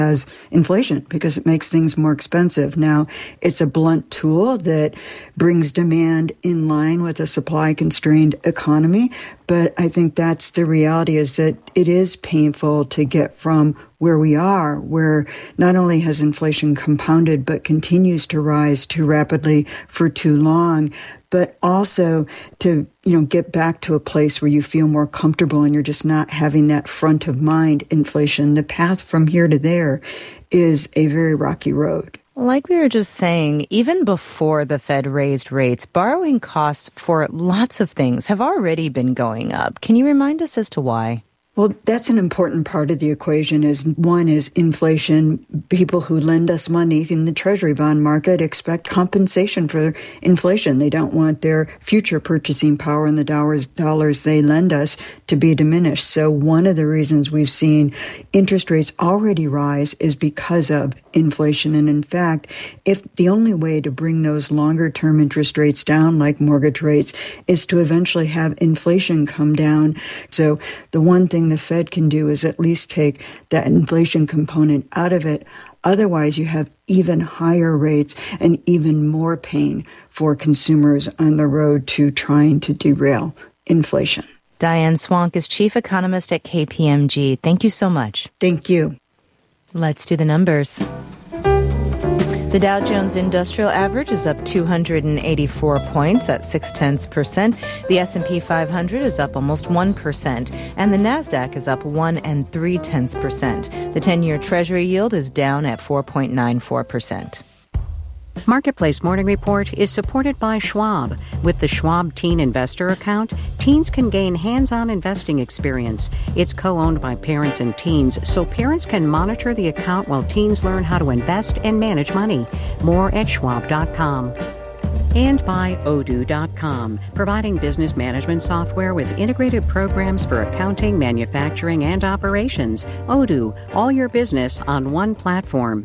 as inflation because it makes things more expensive. Now, it's a blunt tool that brings demand in line with a supply-constrained economy, but I think that's the reality, is that it is painful to get from where we are, where not only has inflation compounded but continues to rise too rapidly for too long, but also to, get back to a place where you feel more comfortable and you're just not having that front of mind inflation. The path from here to there is a very rocky road. Like we were just saying, even before the Fed raised rates, borrowing costs for lots of things have already been going up. Can you remind us as to why? Well, that's an important part of the equation. One is inflation. People who lend us money in the Treasury bond market expect compensation for inflation. They don't want their future purchasing power and the dollars they lend us to be diminished. So one of the reasons we've seen interest rates already rise is because of inflation. And in fact, if the only way to bring those longer-term interest rates down, like mortgage rates, is to eventually have inflation come down. So the one thing the Fed can do is at least take that inflation component out of it. Otherwise, you have even higher rates and even more pain for consumers on the road to trying to derail inflation. Diane Swonk is chief economist at KPMG. Thank you so much. Thank you. Let's do the numbers. The Dow Jones Industrial Average is up 284 points at 0.6%. The S&P 500 is up almost 1%, and the Nasdaq is up 1 3/10%. The 10-year Treasury yield is down at 4.94%. Marketplace Morning Report is supported by Schwab. With the Schwab Teen Investor Account, teens can gain hands-on investing experience. It's co-owned by parents and teens, so parents can monitor the account while teens learn how to invest and manage money. More at schwab.com. And by Odoo.com, providing business management software with integrated programs for accounting, manufacturing, and operations. Odoo, all your business on one platform.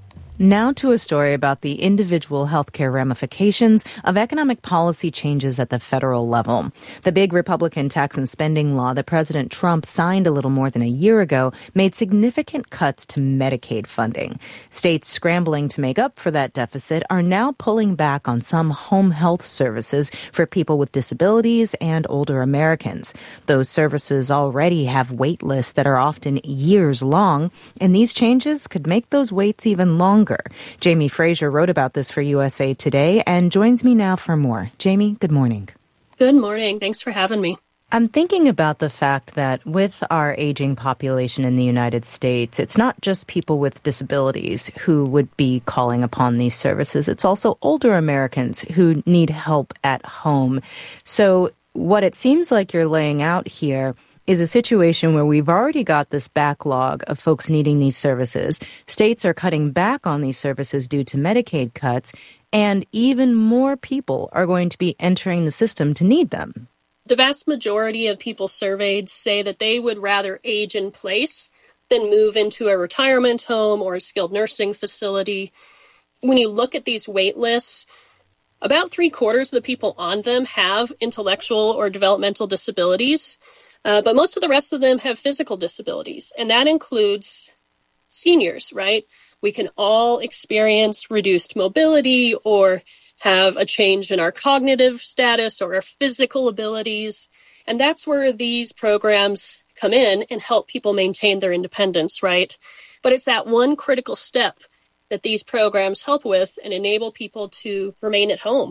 Now to a story about the individual healthcare ramifications of economic policy changes at the federal level. The big Republican tax and spending law that President Trump signed a little more than a year ago made significant cuts to Medicaid funding. States scrambling to make up for that deficit are now pulling back on some home health services for people with disabilities and older Americans. Those services already have wait lists that are often years long, and these changes could make those waits even longer. Jamie Fraser wrote about this for USA Today and joins me now for more. Jamie, good morning. Good morning. Thanks for having me. I'm thinking about the fact that with our aging population in the United States, it's not just people with disabilities who would be calling upon these services. It's also older Americans who need help at home. So what it seems like you're laying out here is a situation where we've already got this backlog of folks needing these services. States are cutting back on these services due to Medicaid cuts, and even more people are going to be entering the system to need them. The vast majority of people surveyed say that they would rather age in place than move into a retirement home or a skilled nursing facility. When you look at these wait lists, about 3/4 of the people on them have intellectual or developmental disabilities. But most of the rest of them have physical disabilities, and that includes seniors, right? We can all experience reduced mobility or have a change in our cognitive status or our physical abilities. And that's where these programs come in and help people maintain their independence, right? But it's that one critical step that these programs help with and enable people to remain at home.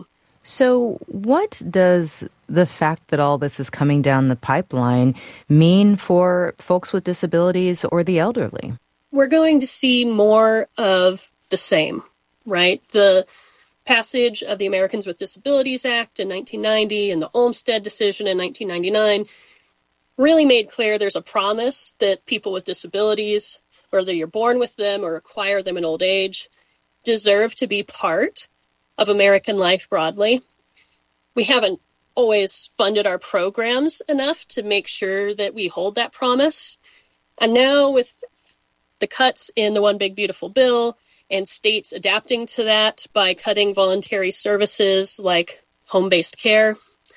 So what does the fact that all this is coming down the pipeline mean for folks with disabilities or the elderly? We're going to see more of the same, right? The passage of the Americans with Disabilities Act in 1990 and the Olmstead decision in 1999 really made clear there's a promise that people with disabilities, whether you're born with them or acquire them in old age, deserve to be part of American life broadly. We haven't always funded our programs enough to make sure that we hold that promise. And now with the cuts in the One Big Beautiful Bill and states adapting to that by cutting voluntary services like home-based care,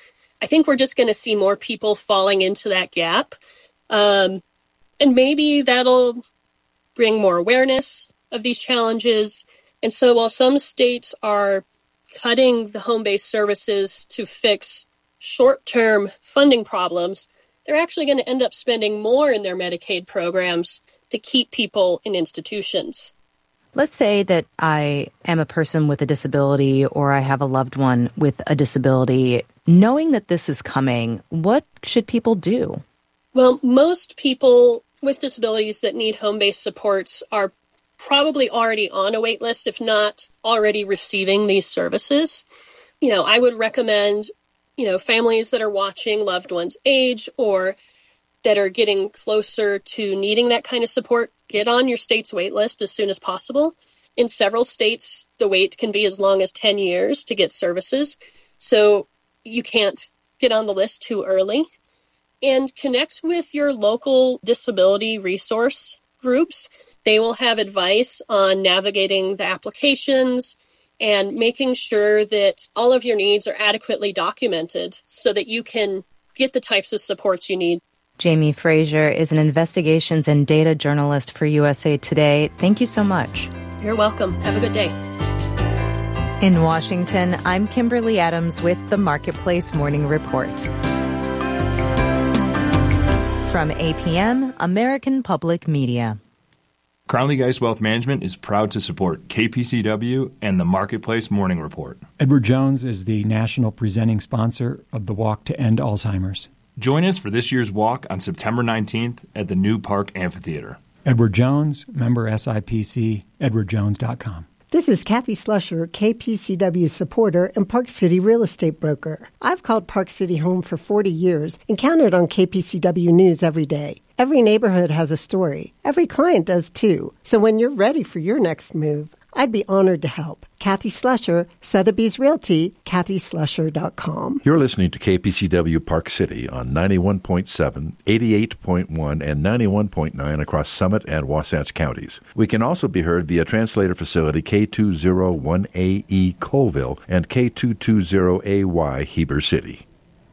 I think we're just going to see more people falling into that gap. And maybe that'll bring more awareness of these challenges. And so while some states are cutting the home-based services to fix short-term funding problems, they're actually going to end up spending more in their Medicaid programs to keep people in institutions. Let's say that I am a person with a disability or I have a loved one with a disability. Knowing that this is coming, what should people do? Well, most people with disabilities that need home-based supports are probably already on a wait list, if not already receiving these services. I would recommend, families that are watching loved ones age or that are getting closer to needing that kind of support, get on your state's wait list as soon as possible. In several states, the wait can be as long as 10 years to get services, so you can't get on the list too early. And connect with your local disability resource groups. They will have advice on navigating the applications and making sure that all of your needs are adequately documented so that you can get the types of supports you need. Jamie Fraser is an investigations and data journalist for USA Today. Thank you so much. You're welcome. Have a good day. In Washington, I'm Kimberly Adams with the Marketplace Morning Report. From APM, American Public Media. Crowley Geist Wealth Management is proud to support KPCW and the Marketplace Morning Report. Edward Jones is the national presenting sponsor of the Walk to End Alzheimer's. Join us for this year's walk on September 19th at the New Park Amphitheater. Edward Jones, member SIPC, edwardjones.com. This is Kathy Slusher, KPCW supporter and Park City real estate broker. I've called Park City home for 40 years and counted on KPCW News every day. Every neighborhood has a story. Every client does too. So when you're ready for your next move, I'd be honored to help. Kathy Slusher, Sotheby's Realty, kathyslusher.com. You're listening to KPCW Park City on 91.7, 88.1, and 91.9 across Summit and Wasatch counties. We can also be heard via translator facility K201AE Colville and K220AY Heber City.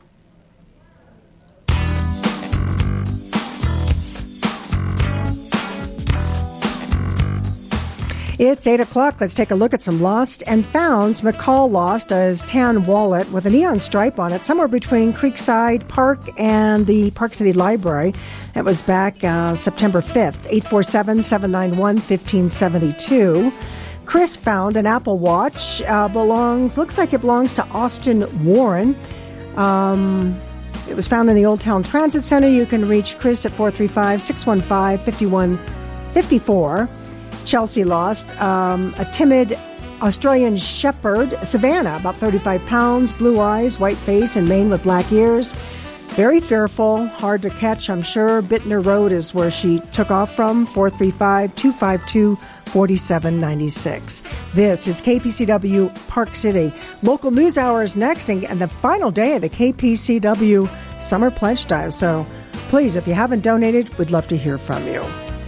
It's 8 o'clock. Let's take a look at some lost and founds. McCall lost his tan wallet with a neon stripe on it somewhere between Creekside Park and the Park City Library. It was back September 5th, 847-791-1572. Chris found an Apple Watch. Looks like it belongs to Austin Warren. It was found in the Old Town Transit Center. You can reach Chris at 435-615-5154. Chelsea lost a timid Australian Shepherd, Savannah, about 35 pounds, blue eyes, white face, and mane with black ears. Very fearful, hard to catch, I'm sure. Bittner Road is where she took off from, 435-252-4796. This is KPCW Park City. Local news hours next, and the final day of the KPCW Summer Pledge Drive. So please, if you haven't donated, we'd love to hear from you.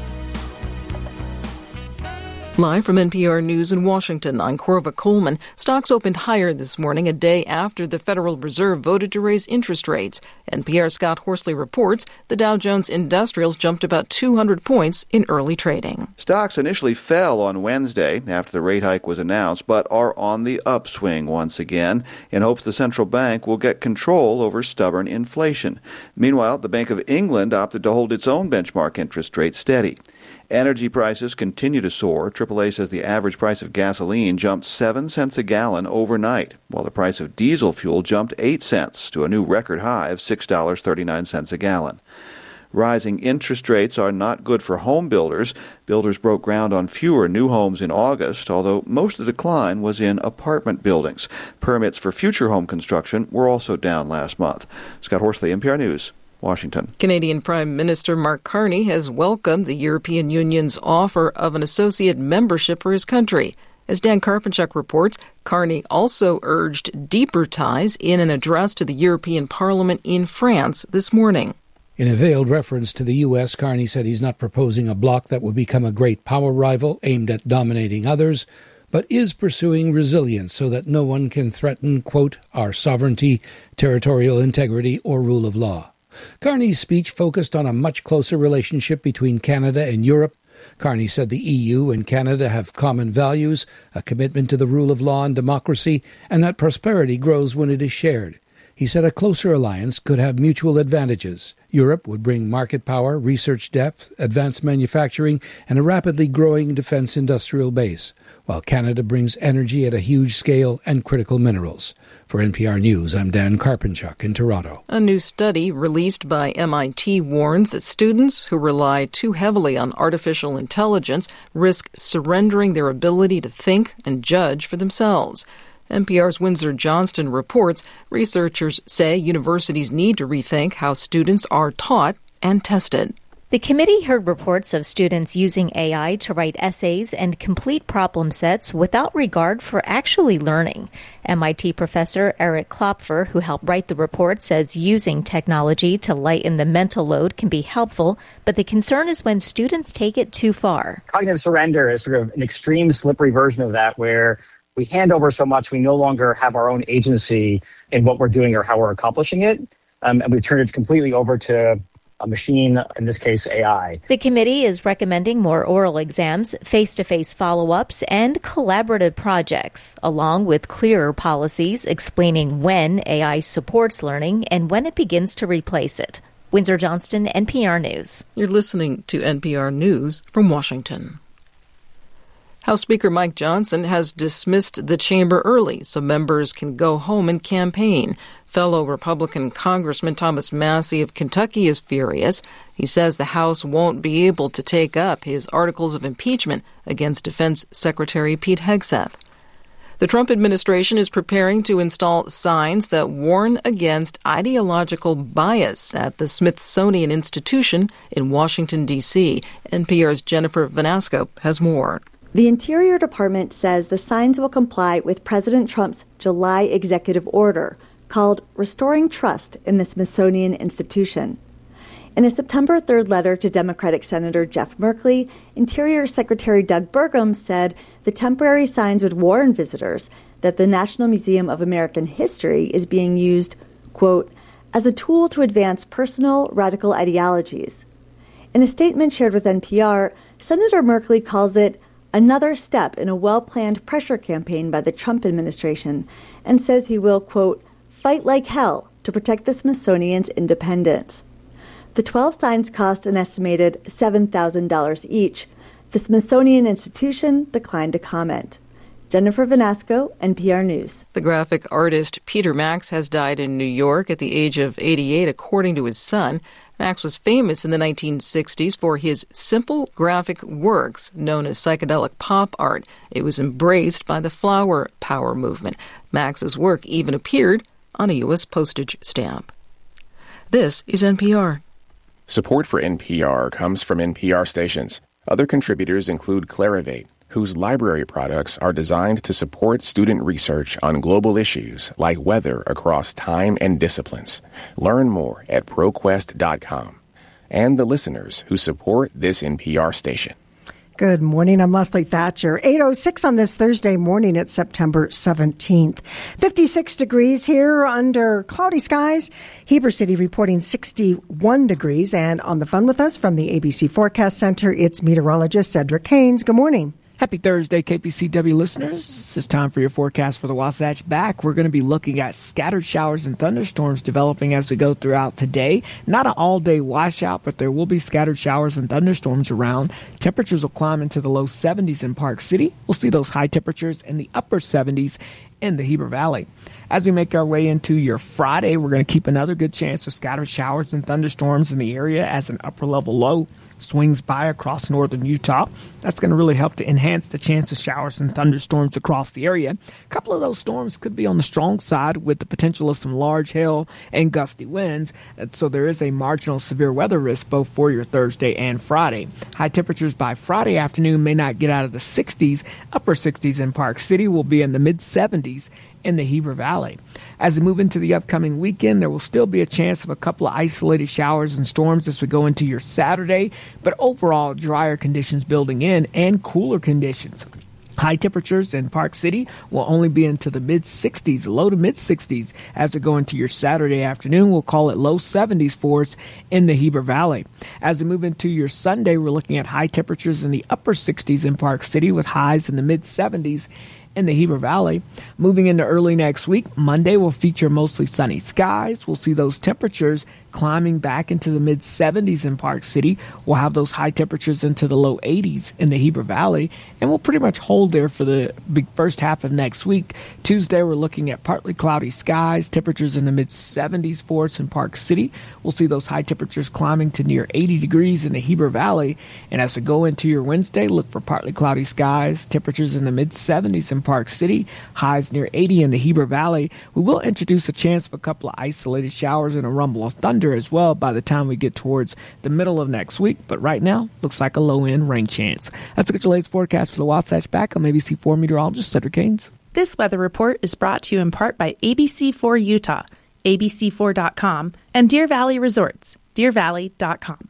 Live from NPR News in Washington, I'm Corva Coleman. Stocks opened higher this morning, a day after the Federal Reserve voted to raise interest rates. NPR's Scott Horsley reports the Dow Jones Industrials jumped about 200 points in early trading. Stocks initially fell on Wednesday after the rate hike was announced, but are on the upswing once again in hopes the central bank will get control over stubborn inflation. Meanwhile, the Bank of England opted to hold its own benchmark interest rate steady. Energy prices continue to soar. AAA says the average price of gasoline jumped 7 cents a gallon overnight, while the price of diesel fuel jumped 8 cents to a new record high of $6.39 a gallon. Rising interest rates are not good for home builders. Builders broke ground on fewer new homes in August, although most of the decline was in apartment buildings. Permits for future home construction were also down last month. Scott Horsley, NPR News, Washington. Canadian Prime Minister Mark Carney has welcomed the European Union's offer of an associate membership for his country. As Dan Karpenchuk reports, Carney also urged deeper ties in an address to the European Parliament in France this morning. In a veiled reference to the U.S., Carney said he's not proposing a bloc that would become a great power rival aimed at dominating others, but is pursuing resilience so that no one can threaten, quote, our sovereignty, territorial integrity, or rule of law. Carney's speech focused on a much closer relationship between Canada and Europe, Carney said the EU and Canada have common values, a commitment to the rule of law and democracy, and that prosperity grows when it is shared. He said a closer alliance could have mutual advantages. Europe would bring market power, research depth, advanced manufacturing, and a rapidly growing defense industrial base, while Canada brings energy at a huge scale and critical minerals. For NPR News, I'm Dan Karpenchuk in Toronto. A new study released by MIT warns that students who rely too heavily on artificial intelligence risk surrendering their ability to think and judge for themselves. NPR's Windsor Johnston reports researchers say universities need to rethink how students are taught and tested. The committee heard reports of students using AI to write essays and complete problem sets without regard for actually learning. MIT professor Eric Klopfer, who helped write the report, says using technology to lighten the mental load can be helpful, but the concern is when students take it too far. Cognitive surrender is sort of an extreme, slippery version of that, where we hand over so much we no longer have our own agency in what we're doing or how we're accomplishing it, and we turn it completely over to a machine, in this case AI. The committee is recommending more oral exams, face-to-face follow-ups, and collaborative projects, along with clearer policies explaining when AI supports learning and when it begins to replace it. Windsor Johnston, NPR News. You're listening to NPR News from Washington. House Speaker Mike Johnson has dismissed the chamber early so members can go home and campaign. Fellow Republican Congressman Thomas Massie of Kentucky is furious. He says the House won't be able to take up his articles of impeachment against Defense Secretary Pete Hegseth. The Trump administration is preparing to install signs that warn against ideological bias at the Smithsonian Institution in Washington, D.C. NPR's Jennifer Vanasco has more. The Interior Department says the signs will comply with President Trump's July executive order called Restoring Trust in the Smithsonian Institution. In a September 3rd letter to Democratic Senator Jeff Merkley, Interior Secretary Doug Burgum said the temporary signs would warn visitors that the National Museum of American History is being used, quote, as a tool to advance personal radical ideologies. In a statement shared with NPR, Senator Merkley calls it another step in a well-planned pressure campaign by the Trump administration, and says he will, quote, fight like hell to protect the Smithsonian's independence. The 12 signs cost an estimated $7,000 each. The Smithsonian Institution declined to comment. Jennifer Vanasco, NPR News. The graphic artist Peter Max has died in New York at the age of 88, according to his son. Max was famous in the 1960s for his simple graphic works known as psychedelic pop art. It was embraced by the flower power movement. Max's work even appeared on a U.S. postage stamp. This is NPR. Support for NPR comes from NPR stations. Other contributors include Clarivate, whose library products are designed to support student research on global issues like weather across time and disciplines. Learn more at ProQuest.com. And the listeners who support this NPR station. Good morning. I'm Leslie Thatcher. 8:06 on this Thursday morning. It's September 17th. 56 degrees here under cloudy skies. Heber City reporting 61 degrees. And on the phone with us from the ABC Forecast Center, it's meteorologist Cedric Haynes. Good morning. Happy Thursday, KPCW listeners. It's time for your forecast for the Wasatch Back. We're going to be looking at scattered showers and thunderstorms developing as we go throughout today. Not an all-day washout, but there will be scattered showers and thunderstorms around. Temperatures will climb into the low 70s in Park City. We'll see those high temperatures in the upper 70s in the Heber Valley. As we make our way into your Friday, we're going to keep another good chance of scattered showers and thunderstorms in the area as an upper-level low swings by across northern Utah. That's going to really help to enhance the chance of showers and thunderstorms across the area. A couple of those storms could be on the strong side with the potential of some large hail and gusty winds. So there is a marginal severe weather risk both for your Thursday and Friday. High temperatures by Friday afternoon may not get out of the 60s. Upper 60s in Park City will be in the mid-70s in the Heber Valley. As we move into the upcoming weekend, there will still be a chance of a couple of isolated showers and storms as we go into your Saturday, but overall drier conditions building in and cooler conditions. High temperatures in Park City will only be into the mid-60s, low to mid-60s. As we go into your Saturday afternoon, we'll call it low 70s for us in the Heber Valley. As we move into your Sunday, we're looking at high temperatures in the upper 60s in Park City with highs in the mid-70s in the Heber Valley. Moving into early next week, Monday will feature mostly sunny skies. We'll see those temperatures climbing back into the mid-70s in Park City. We'll have those high temperatures into the low 80s in the Heber Valley, and we'll pretty much hold there for the big first half of next week. Tuesday, we're looking at partly cloudy skies, temperatures in the mid-70s for us in Park City. We'll see those high temperatures climbing to near 80 degrees in the Heber Valley, and as we go into your Wednesday, look for partly cloudy skies, temperatures in the mid-70s in Park City, highs near 80 in the Heber Valley. We will introduce a chance of a couple of isolated showers and a rumble of thunder as well by the time we get towards the middle of next week. But right now, looks like a low-end rain chance. That's a good latest forecast for the Wasatch. Back on ABC4 meteorologist Cedric Haynes. This weather report is brought to you in part by ABC4 Utah, abc4.com, and Deer Valley Resorts, deervalley.com.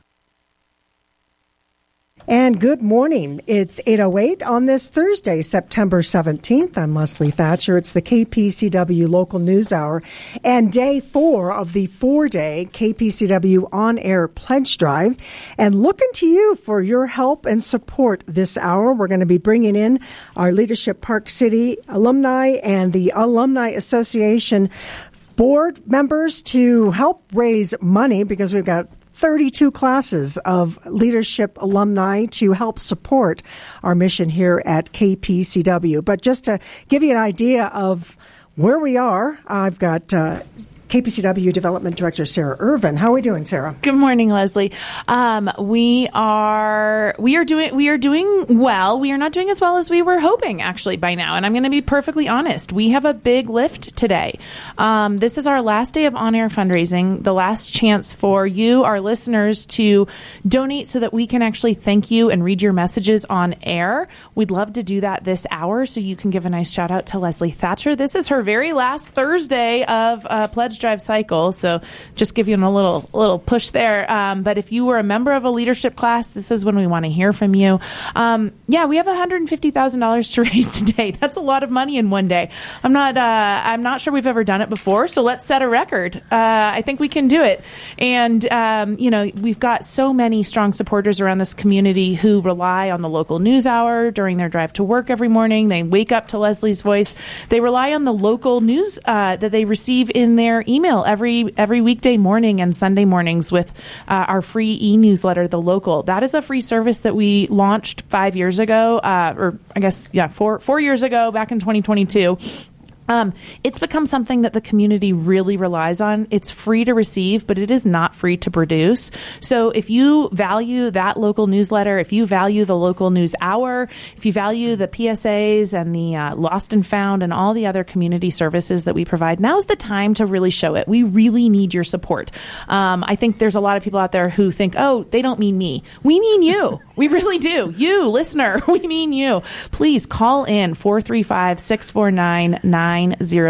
And good morning. It's 8:08 on this Thursday, September 17th. I'm Leslie Thatcher. It's the KPCW Local News Hour and day 4 of the 4-day KPCW On-Air Pledge Drive. And looking to you for your help and support this hour. We're going to be bringing in our Leadership Park City alumni and the Alumni Association board members to help raise money because we've got 32 classes of leadership alumni to help support our mission here at KPCW. But just to give you an idea of where we are, I've got KPCW Development Director Sarah Irvin. How are we doing, Sarah? Good morning, Leslie. We are doing well. We are not doing as well as we were hoping, actually, by now. And I'm going to be perfectly honest. We have a big lift today. This is our last day of on-air fundraising, the last chance for you, our listeners, to donate so that we can actually thank you and read your messages on air. We'd love to do that this hour, so you can give a nice shout out to Leslie Thatcher. This is her very last Thursday of Pledge Drive cycle, so just give you a little push there. But if you were a member of a leadership class, this is when we want to hear from you. We have $150,000 to raise today. That's a lot of money in one day. I'm not sure we've ever done it before, so let's set a record. I think we can do it. And we've got so many strong supporters around this community who rely on the local news hour during their drive to work every morning. They wake up to Leslie's voice. They rely on the local news that they receive in their email every weekday morning and Sunday mornings with our free e-newsletter, The Local. That is a free service that we launched 5 years ago, 4 years ago, back in 2022. It's become something that the community really relies on. It's free to receive, but it is not free to produce. So if you value that local newsletter, if you value the local news hour, if you value the PSAs and the Lost and Found and all the other community services that we provide, now's the time to really show it. We really need your support. I think there's a lot of people out there who think, oh, they don't mean me. We mean you. We really do. You, listener, we mean you. Please call in 435-649-9004.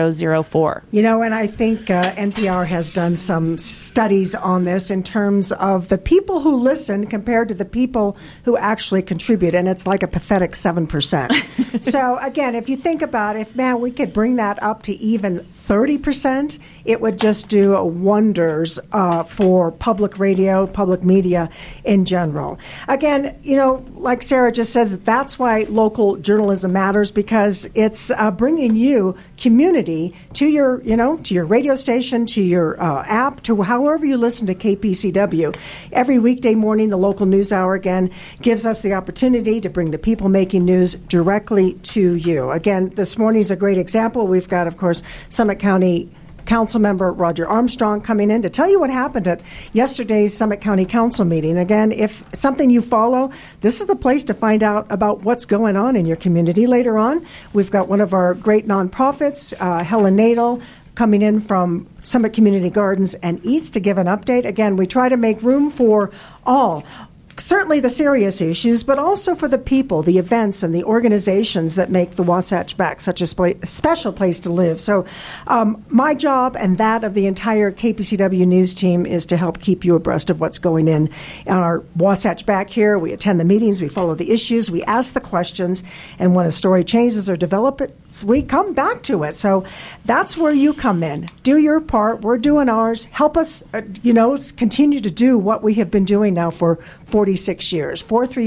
And I think NPR has done some studies on this in terms of the people who listen compared to the people who actually contribute, and it's like a pathetic 7%. So, again, if you think about it, we could bring that up to even 30%, it would just do wonders for public radio, public media in general. Again, like Sarah just says, that's why local journalism matters, because it's bringing you community to your radio station, to your app, to however you listen to KPCW. Every weekday morning, the Local News Hour, again, gives us the opportunity to bring the people making news directly to you. Again, this morning's a great example. We've got, of course, Summit County Councilmember Roger Armstrong coming in to tell you what happened at yesterday's Summit County Council meeting. Again, if something you follow, this is the place to find out about what's going on in your community. Later on, we've got one of our great nonprofits, Helen Nadel, coming in from Summit Community Gardens and Eats to give an update. Again, we try to make room for all. certainly the serious issues, but also for the people, the events, and the organizations that make the Wasatch Back such a special place to live. So my job and that of the entire KPCW news team is to help keep you abreast of what's going on our Wasatch Back here. We attend the meetings, we follow the issues, we ask the questions, and when a story changes or develops, we come back to it. So that's where you come in. Do your part. We're doing ours. Help us, continue to do what we have been doing now for 46 years.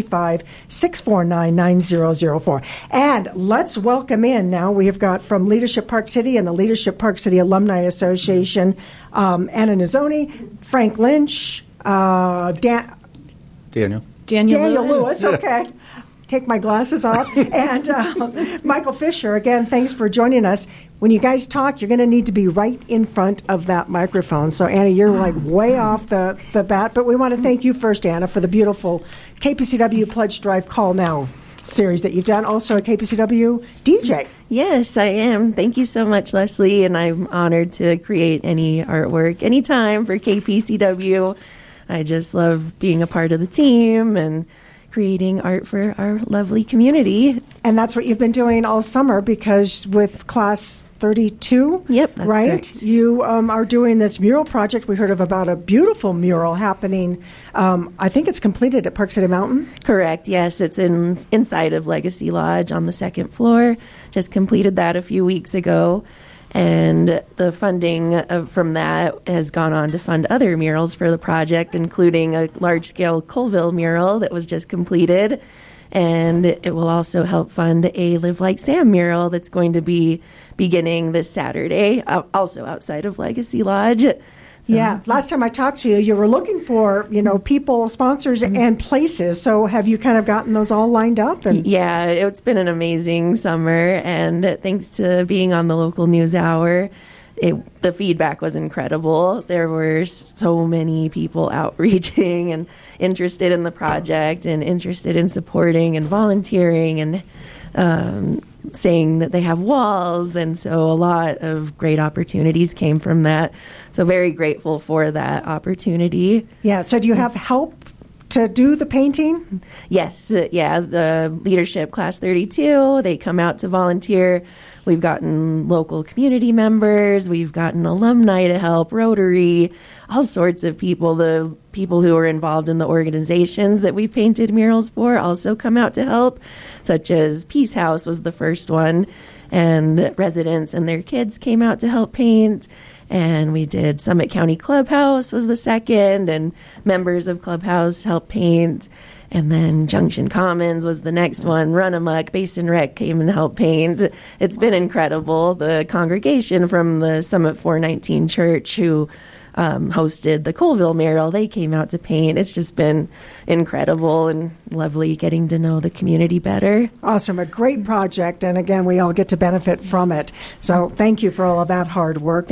435-649-9004. And let's welcome in now. We have got from Leadership Park City and the Leadership Park City Alumni Association, Anna Nazzoni, Frank Lynch, Daniel Lewis. Okay. Take my glasses off. And Michael Fisher, again, thanks for joining us. When you guys talk, you're going to need to be right in front of that microphone. So, Anna, you're like way off the bat. But we want to thank you first, Anna, for the beautiful KPCW Pledge Drive Call Now series that you've done. Also a KPCW DJ. Yes, I am. Thank you so much, Leslie. And I'm honored to create any artwork anytime for KPCW. I just love being a part of the team and creating art for our lovely community. And that's what you've been doing all summer, because with Class 32, yep, that's right? Correct. You are doing this mural project. We heard about a beautiful mural happening. I think it's completed at Park City Mountain. Correct, yes. It's inside of Legacy Lodge on the second floor. Just completed that a few weeks ago. And the funding from that has gone on to fund other murals for the project, including a large-scale Colville mural that was just completed. And it will also help fund a Live Like Sam mural that's going to be beginning this Saturday, also outside of Legacy Lodge. Yeah. Last time I talked to you, you were looking for, people, sponsors, and places. So have you kind of gotten those all lined up? Yeah, it's been an amazing summer. And thanks to being on the local news hour, the feedback was incredible. There were so many people outreaching and interested in the project and interested in supporting and volunteering and saying that they have walls. And so a lot of great opportunities came from that. So very grateful for that opportunity. Yeah. So do you have help to do the painting? Yes. Yeah. The Leadership Class 32, they come out to volunteer. We've gotten local community members. We've gotten alumni to help, Rotary, all sorts of people. The people who are involved in the organizations that we've painted murals for also come out to help, such as Peace House was the first one, and residents and their kids came out to help paint. And we did Summit County Clubhouse was the second, and members of Clubhouse helped paint. And then Junction Commons was the next one. Run Amok, Basin Rec came and helped paint. It's been incredible. The congregation from the Summit 419 Church who hosted the Colville mural, they came out to paint. It's just been incredible and lovely getting to know the community better. Awesome. A great project. And again, we all get to benefit from it. So thank you for all of that hard work.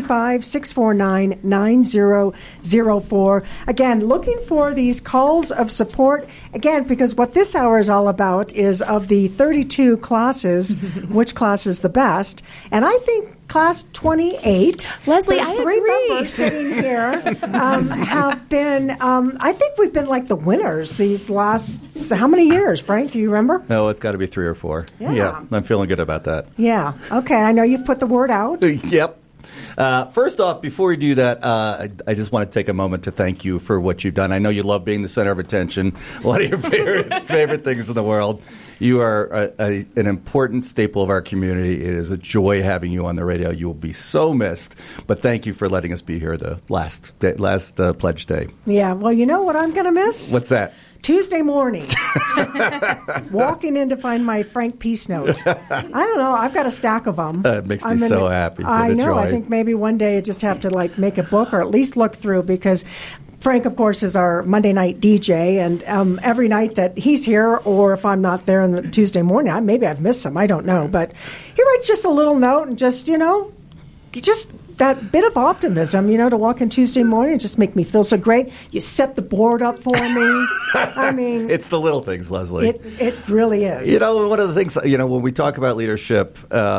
435-649-9004. Again, looking for these calls of support. Again, because what this hour is all about is of the 32 classes, which class is the best. And I think Class 28, Leslie, I agree. Members sitting here have been, I think we've been like the winners these last, how many years, Frank? Do you remember? No, it's got to be 3 or 4. Yeah. I'm feeling good about that. Yeah. Okay. I know you've put the word out. Yep. First off, before we do that, I just want to take a moment to thank you for what you've done. I know you love being the center of attention, one of your favorite things in the world. You are an important staple of our community. It is a joy having you on the radio. You will be so missed. But thank you for letting us be here the last Pledge Day. Yeah. Well, you know what I'm going to miss? What's that? Tuesday morning, walking in to find my Frank Peace Note. I don't know. I've got a stack of them. It makes me so happy. I know. Joy. I think maybe one day I just have to make a book or at least look through, because Frank, of course, is our Monday night DJ, and every night that he's here, or if I'm not there on the Tuesday morning, maybe I've missed some. I don't know. But he writes just a little note and just, just that bit of optimism, to walk in Tuesday morning and just make me feel so great. You set the board up for me. I mean, it's the little things, Leslie. It really is. One of the things, when we talk about leadership,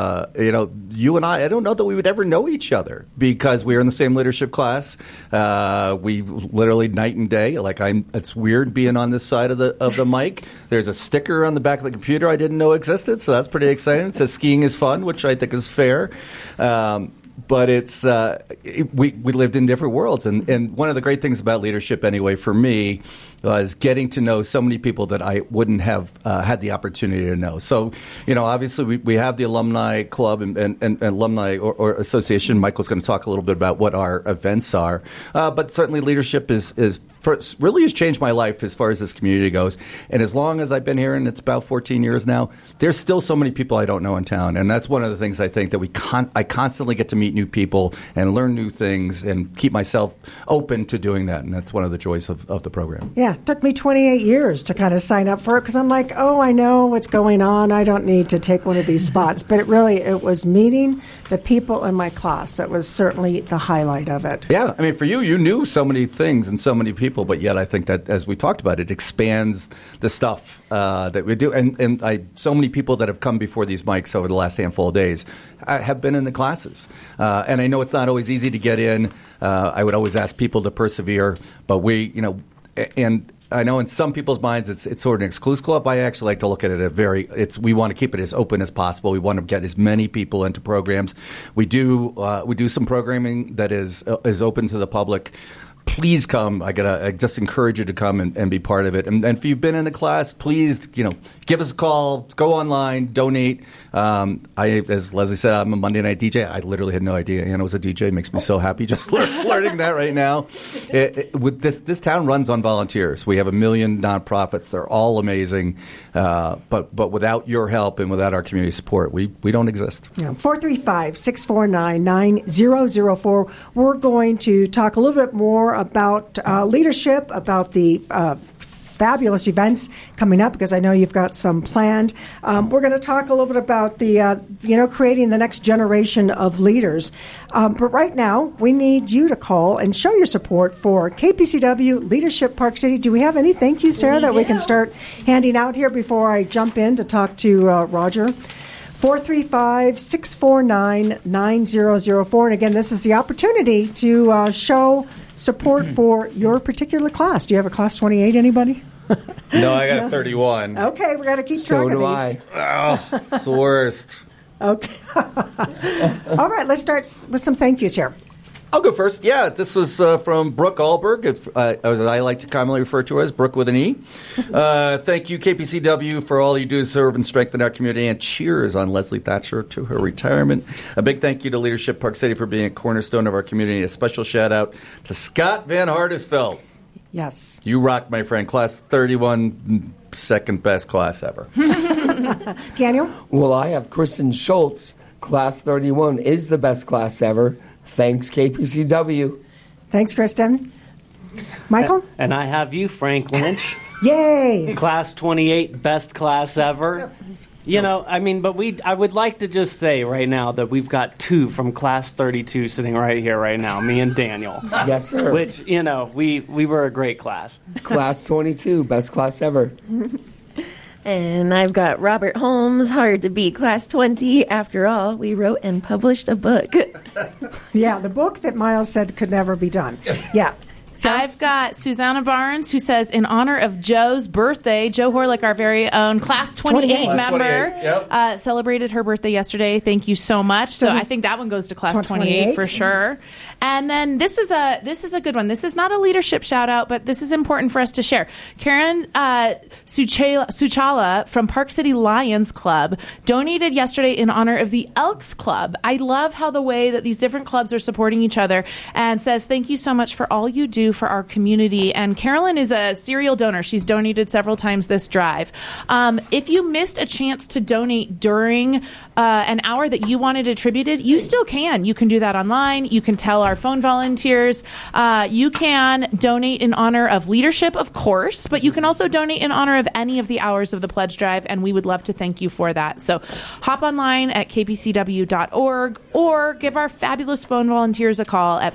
you and I don't know that we would ever know each other because we are in the same leadership class. We literally night and day. It's weird being on this side of the mic. There's a sticker on the back of the computer I didn't know existed, so that's pretty exciting. It says skiing is fun, which I think is fair. But it's we lived in different worlds, and one of the great things about leadership, anyway, for me, was getting to know so many people that I wouldn't have had the opportunity to know. So, obviously we have the alumni club and alumni or association. Michael's going to talk a little bit about what our events are, but certainly leadership really has changed my life as far as this community goes. And as long as I've been here, and it's about 14 years now, there's still so many people I don't know in town. And that's one of the things I think that I constantly get to meet new people and learn new things and keep myself open to doing that. And that's one of the joys of the program. Yeah, it took me 28 years to kind of sign up for it because I'm like, I know what's going on. I don't need to take one of these spots. But it was meeting the people in my class. That was certainly the highlight of it. Yeah, I mean, for you knew so many things and so many people, but yet I think that, as we talked about, it expands the stuff that we do. And so many people that have come before these mics over the last handful of days have been in the classes. And I know it's not always easy to get in. I would always ask people to persevere, but and I know in some people's minds it's sort of an exclusive club. I actually like to look at it we want to keep it as open as possible. We want to get as many people into programs. We do some programming that is open to the public. Please come. I just encourage you to come and be part of it. And if you've been in the class, please, give us a call, go online, donate. As Leslie said, I'm a Monday night DJ. I literally had no idea Anna was a DJ. It makes me so happy just learning that right now. With this town runs on volunteers. We have 1 million nonprofits. They're all amazing. But without your help and without our community support, we don't exist. Yeah. 435-649-9004. We're going to talk a little bit more about leadership, about the fabulous events coming up, because I know you've got some planned. We're going to talk a little bit about the, creating the next generation of leaders. But right now, we need you to call and show your support for KPCW Leadership Park City. Do we have any thank you, Sarah, that we can start handing out here before I jump in to talk to Roger? 435-649-9004. And again, this is the opportunity to show support for your particular class. Do you have a class 28, anybody? No, I got a 31. Okay, we got to keep track of these. So do I. Oh, it's the worst. Okay. All right, let's start with some thank yous here. I'll go first. Yeah, this was from Brooke Allberg, as I like to commonly refer to her as Brooke with an E. Thank you, KPCW, for all you do to serve and strengthen our community, and cheers on Leslie Thatcher to her retirement. A big thank you to Leadership Park City for being a cornerstone of our community. A special shout-out to Scott Van Hardesveld. Yes. You rock, my friend. Class 31, second best class ever. Daniel? Well, I have Kristen Schultz. Class 31 is the best class ever. Thanks, KPCW. Thanks, Kristen. Michael? And I have you, Frank Lynch. Yay! Class 28, best class ever. But I would like to just say right now that we've got two from Class 32 sitting right here right now, me and Daniel. Yes, sir. Which, we were a great class. Class 22, best class ever. And I've got Robert Holmes, hard to beat, Class 20. After all, we wrote and published a book. Yeah, the book that Miles said could never be done. Yeah. So I've got Susanna Barnes, who says, in honor of Joe's birthday, Joe Horlick, our very own Class 28 member, celebrated her birthday yesterday. Thank you so much. So I think that one goes to Class 28 for sure. And then this is a good one. This is not a leadership shout-out, but this is important for us to share. Karen Suchala from Park City Lions Club donated yesterday in honor of the Elks Club. I love how the way that these different clubs are supporting each other, and says, thank you so much for all you do do for our community. And Carolyn is a serial donor. She's donated several times this drive. If you missed a chance to donate during an hour that you wanted attributed, you still can. You can do that online. You can tell our phone volunteers. You can donate in honor of leadership, of course, but you can also donate in honor of any of the hours of the pledge drive, and we would love to thank you for that. So hop online at kpcw.org or give our fabulous phone volunteers a call at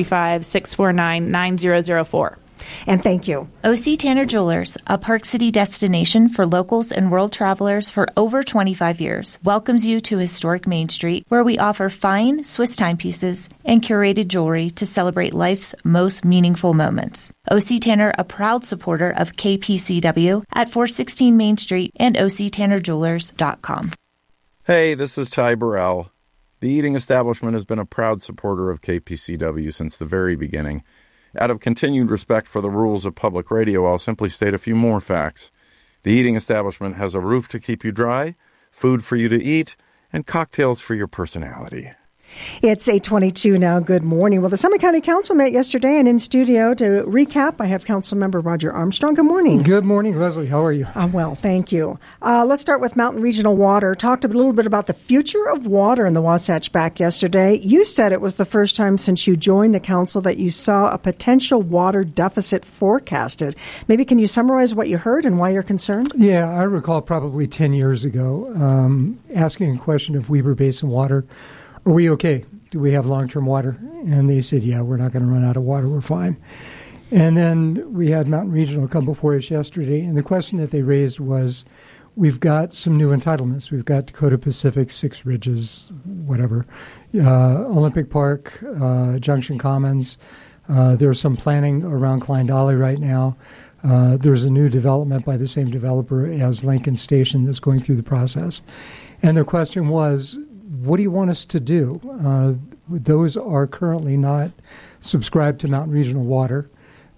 435-649-9004. And thank you. O.C. Tanner Jewelers, a Park City destination for locals and world travelers for over 25 years, welcomes you to historic Main Street, where we offer fine Swiss timepieces and curated jewelry to celebrate life's most meaningful moments. O.C. Tanner, a proud supporter of KPCW at 416 Main Street and octannerjewelers.com. Hey, this is Ty Burrell. The Eating Establishment has been a proud supporter of KPCW since the very beginning. Out of continued respect for the rules of public radio, I'll simply state a few more facts. The Eating Establishment has a roof to keep you dry, food for you to eat, and cocktails for your personality. It's 8:22 now. Good morning. Well, the Summit County Council met yesterday, and in studio to recap, I have Councilmember Roger Armstrong. Good morning. Good morning, Leslie. How are you? Well, thank you. Let's start with Mountain Regional Water. Talked a little bit about the future of water in the Wasatch back yesterday. You said it was the first time since you joined the council that you saw a potential water deficit forecasted. Maybe can you summarize what you heard and why you're concerned? Yeah, I recall probably 10 years ago asking a question of Weber Basin Water. Are we okay? Do we have long-term water? And they said, yeah, we're not going to run out of water. We're fine. And then we had Mountain Regional come before us yesterday, and the question that they raised was, we've got some new entitlements. We've got Dakota Pacific, Six Ridges, whatever, Olympic Park, Junction Commons. There's some planning around Klein Dolly right now. There's a new development by the same developer as Lincoln Station that's going through the process. And the question was, what do you want us to do? Those are currently not subscribed to Mountain Regional Water.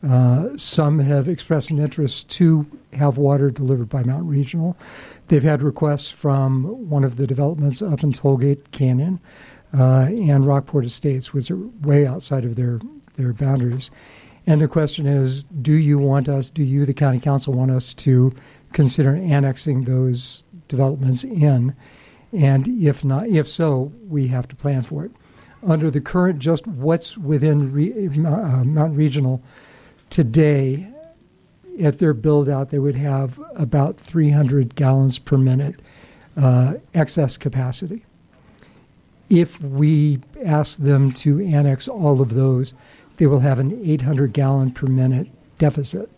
Some have expressed an interest to have water delivered by Mountain Regional. They've had requests from one of the developments up in Tollgate Canyon and Rockport Estates, which are way outside of their boundaries. And the question is, do you, the county council, want us to consider annexing those developments in? And if not, if so, we have to plan for it. Under the current, just what's within Mountain Regional today, at their build-out, they would have about 300 gallons per minute excess capacity. If we ask them to annex all of those, they will have an 800 gallon per minute deficit.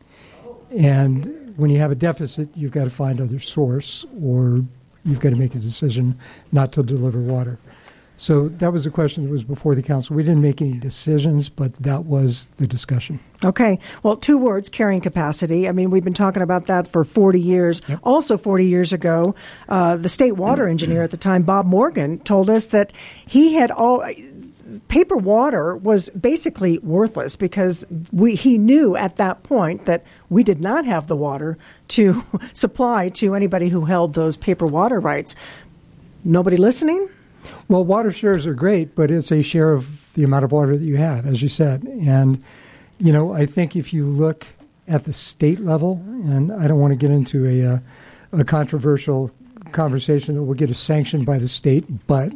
And when you have a deficit, you've got to find other source, or you've got to make a decision not to deliver water. So that was a question that was before the council. We didn't make any decisions, but that was the discussion. Okay. Well, 2 words, carrying capacity. I mean, we've been talking about that for 40 years. Yep. Also 40 years ago, the state water engineer at the time, Bob Morgan, told us that he had paper water was basically worthless because he knew at that point that we did not have the water to supply to anybody who held those paper water rights. Nobody listening? Well, water shares are great, but it's a share of the amount of water that you have, as you said. And, you know, I think if you look at the state level, and I don't want to get into a controversial conversation that will get us sanctioned by the state, but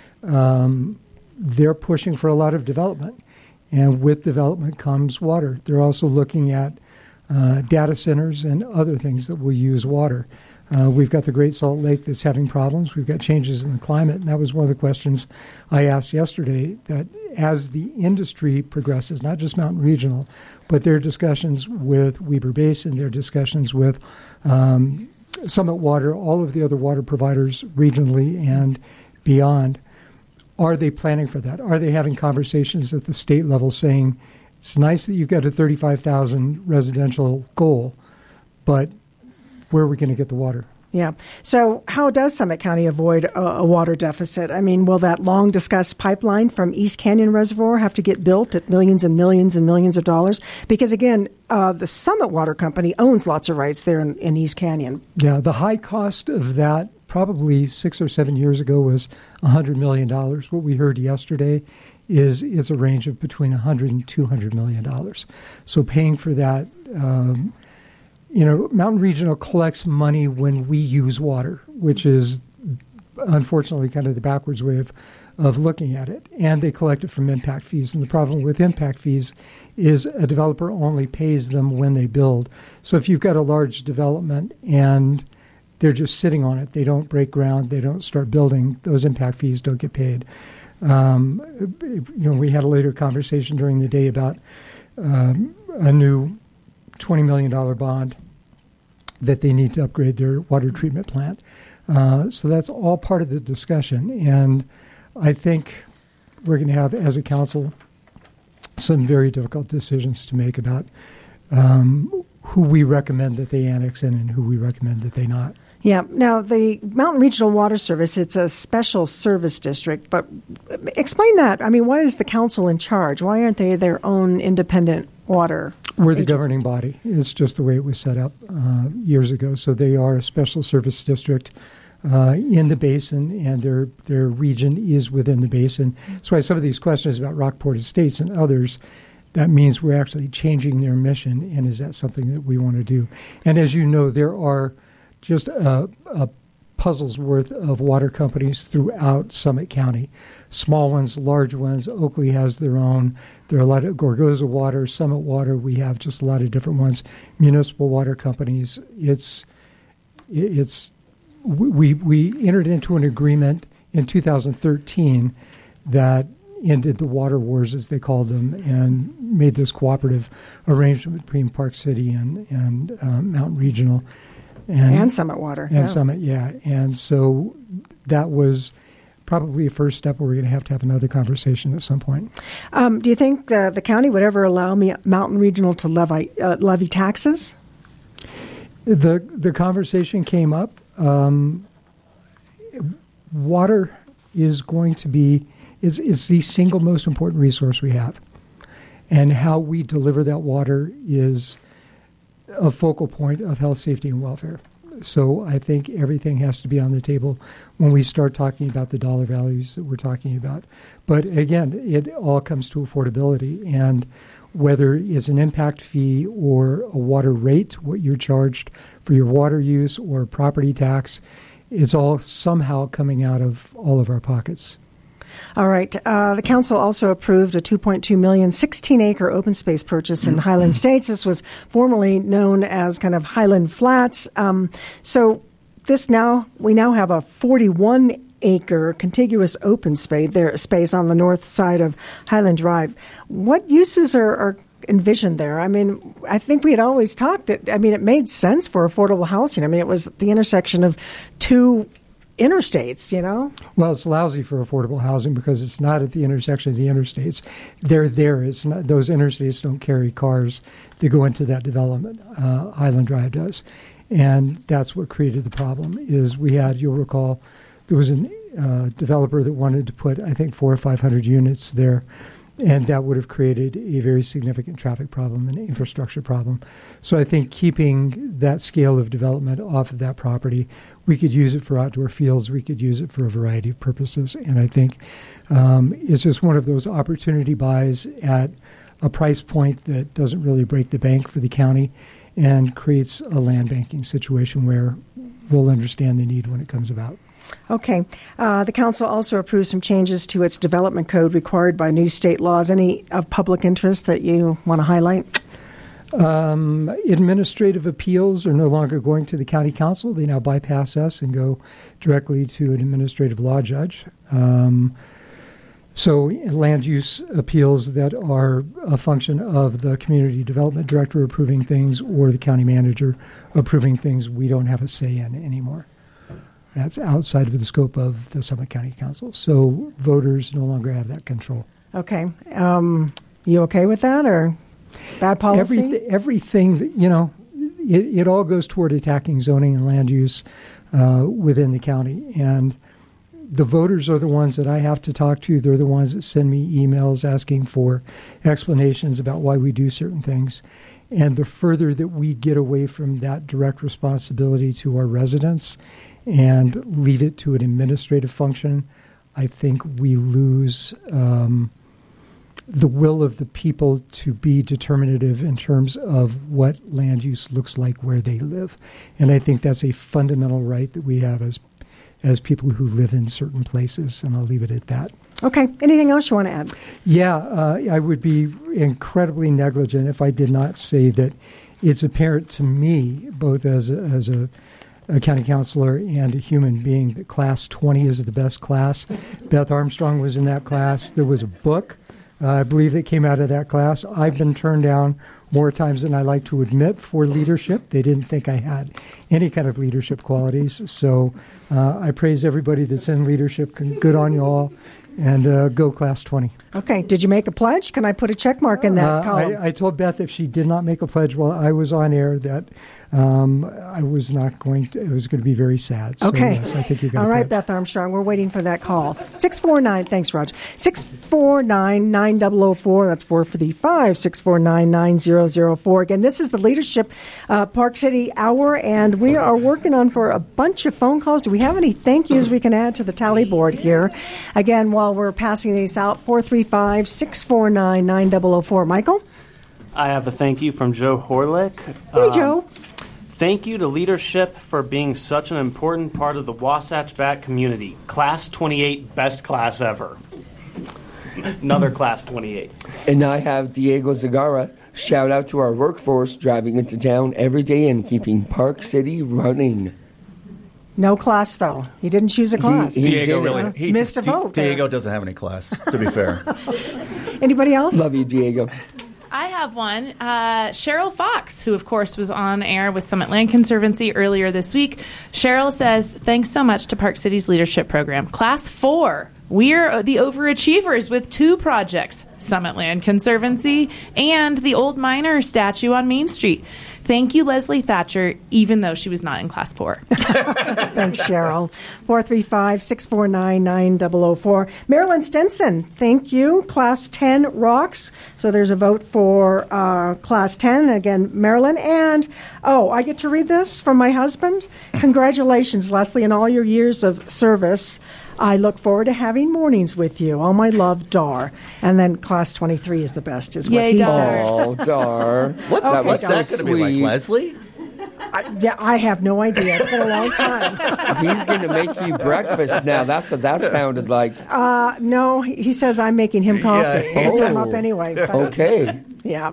they're pushing for a lot of development. And with development comes water. They're also looking at data centers and other things that will use water. We've got the Great Salt Lake that's having problems. We've got changes in the climate. And that was one of the questions I asked yesterday, that as the industry progresses, not just Mountain Regional, but their discussions with Weber Basin, their discussions with Summit Water, all of the other water providers regionally and beyond, are they planning for that? Are they having conversations at the state level saying, it's nice that you've got a 35,000 residential goal, but where are we going to get the water? Yeah. So how does Summit County avoid a water deficit? I mean, will that long-discussed pipeline from East Canyon Reservoir have to get built at millions and millions and millions of dollars? Because, again, the Summit Water Company owns lots of rights there in East Canyon. Yeah, the high cost of that probably 6 or 7 years ago was $100 million. What we heard yesterday is a range of between $100 and $200 million. So paying for that, Mountain Regional collects money when we use water, which is unfortunately kind of the backwards way of looking at it. And they collect it from impact fees. And the problem with impact fees is a developer only pays them when they build. So if you've got a large development and they're just sitting on it, they don't break ground, they don't start building, those impact fees don't get paid. We had a later conversation during the day about a new $20 million bond that they need to upgrade their water treatment plant. So that's all part of the discussion. And I think we're going to have, as a council, some very difficult decisions to make about who we recommend that they annex in and who we recommend that they not. Yeah. Now, the Mountain Regional Water Service, it's a special service district, but explain that. I mean, why is the council in charge? Why aren't they their own independent water We're the agency? governing body. It's just the way it was set up years ago. So they are a special service district in the basin, and their region is within the basin. That's why some of these questions about Rockport Estates and others, that means we're actually changing their mission, and is that something that we want to do? And as you know, there are just a puzzle's worth of water companies throughout Summit County. Small ones, large ones. Oakley has their own. There are a lot of Gorgoza Water, Summit Water. We have just a lot of different ones. Municipal water companies. We entered into an agreement in 2013 that ended the water wars, as they called them, and made this cooperative arrangement between Park City and Mountain Regional. And Summit Water. And Summit, yeah. And so that was probably a first step where we're going to have another conversation at some point. Do you think the county would ever allow Mountain Regional to levy taxes? The conversation came up. Water is going to be is the single most important resource we have. And how we deliver that water is a focal point of health, safety, and welfare. So I think everything has to be on the table when we start talking about the dollar values that we're talking about. But again, it all comes to affordability, and whether it's an impact fee or a water rate, what you're charged for your water use, or property tax, it's all somehow coming out of all of our pockets. All right. The council also approved a $2.2 million 16-acre open space purchase in Highland Estates. This was formerly known as kind of Highland Flats. So we now have a 41-acre contiguous open space on the north side of Highland Drive. What uses are envisioned there? I mean, I think we had always talked. It made sense for affordable housing. I mean, it was the intersection of two interstates, Well, it's lousy for affordable housing because it's not at the intersection of the interstates. They're there. It's not, those interstates don't carry cars that go into that development. Highland Drive does. And that's what created the problem is you'll recall, there was a developer that wanted to put, I think, 400 or 500 units there. And that would have created a very significant traffic problem and infrastructure problem. So I think keeping that scale of development off of that property, we could use it for outdoor fields. We could use it for a variety of purposes. And I think it's just one of those opportunity buys at a price point that doesn't really break the bank for the county and creates a land banking situation where we'll understand the need when it comes about. Okay. The council also approved some changes to its development code required by new state laws. Any of public interest that you want to highlight? Administrative appeals are no longer going to the county council. They now bypass us and go directly to an administrative law judge. So land use appeals that are a function of the community development director approving things or the county manager approving things, we don't have a say in anymore. That's outside of the scope of the Summit County Council. So voters no longer have that control. Okay. You okay with that or bad policy? Everything that, it all goes toward attacking zoning and land use within the county. And the voters are the ones that I have to talk to. They're the ones that send me emails asking for explanations about why we do certain things. And the further that we get away from that direct responsibility to our residents and leave it to an administrative function, I think we lose the will of the people to be determinative in terms of what land use looks like where they live. And I think that's a fundamental right that we have as people who live in certain places, and I'll leave it at that. Okay. Anything else you want to add? Yeah, I would be incredibly negligent if I did not say that it's apparent to me, both as a county councilor and a human being, that Class 20 is the best class. Beth Armstrong was in that class. There was a book, I believe, that came out of that class. I've been turned down more times than I like to admit for leadership. They didn't think I had any kind of leadership qualities. So I praise everybody that's in leadership. Good on you all. And go Class 20. Okay. Did you make a pledge? Can I put a check mark in that column? I told Beth if she did not make a pledge while I was on air that I was not going to, it was going to be very sad. So, okay. Yes, I think you got all right, Beth Armstrong, we're waiting for that call. 649, thanks, Raj. 649-9004, that's 4 for the 5, 649-9004. Again, this is the Leadership Park City Hour, and we are working on for a bunch of phone calls. Do we have any thank yous we can add to the tally board here? Again, while we're passing these out, 435-649-9004. Michael? I have a thank you from Joe Horlick. Hey, Joe. Thank you to leadership for being such an important part of the Wasatch Back community. Class 28, best class ever. Another Class 28. And I have Diego Zagara. Shout out to our workforce driving into town every day and keeping Park City running. No class, though. He didn't choose a class. He missed a vote. Diego doesn't have any class, to be fair. Anybody else? Love you, Diego. I have one. Cheryl Fox, who, of course, was on air with Summit Land Conservancy earlier this week. Cheryl says, thanks so much to Park City's leadership program. Class 4. We're the overachievers with 2 projects, Summit Land Conservancy and the Old Miner statue on Main Street. Thank you, Leslie Thatcher, even though she was not in Class 4. Thanks, Cheryl. 435-649-9004. Marilyn Stinson, thank you. Class 10 rocks. So there's a vote for Class 10. Again, Marilyn. And, I get to read this from my husband. Congratulations, Leslie, on all your years of service. I look forward to having mornings with you. All my love, Dar. And then Class 23 is the best, is what he says. Oh, Dar. What's that going to be like, Leslie? I have no idea. It's been a long time. He's going to make you breakfast now. That's what that sounded like. No, he says I'm making him coffee. Yeah. Sets him up anyway. Okay. Yeah,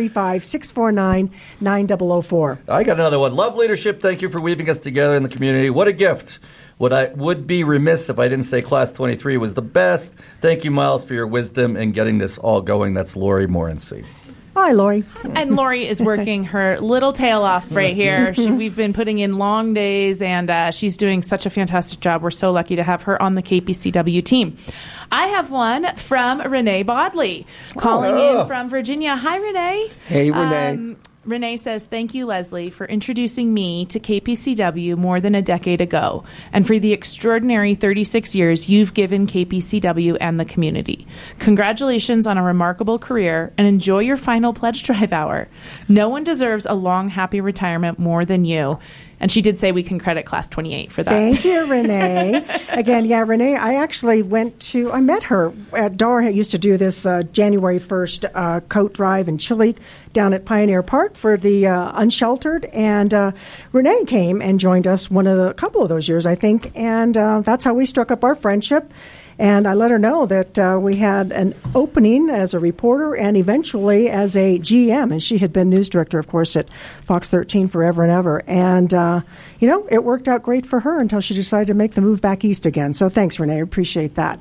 435-649-9004. I got another one. Love leadership. Thank you for weaving us together in the community. What a gift. I would be remiss if I didn't say Class 23 was the best. Thank you, Miles, for your wisdom and getting this all going. That's Lori Morency. Hi, Lori. And Lori is working her little tail off right here. We've been putting in long days, and she's doing such a fantastic job. We're so lucky to have her on the KPCW team. I have one from Renee Bodley, calling in from Virginia. Hi, Renee. Hey, Renee. Renee says, thank you, Leslie, for introducing me to KPCW more than a decade ago, and for the extraordinary 36 years you've given KPCW and the community. Congratulations on a remarkable career, and enjoy your final pledge drive hour. No one deserves a long, happy retirement more than you. And she did say we can credit Class 28 for that. Thank you, Renee. Again, Renee, I actually I met her at Dar used to do this January 1st coat drive and chili down at Pioneer Park for the unsheltered. And Renee came and joined us a couple of those years, I think. And that's how we struck up our friendship. And I let her know that we had an opening as a reporter and eventually as a GM. And she had been news director, of course, at Fox 13 forever and ever. And, it worked out great for her until she decided to make the move back east again. So thanks, Renee. I appreciate that.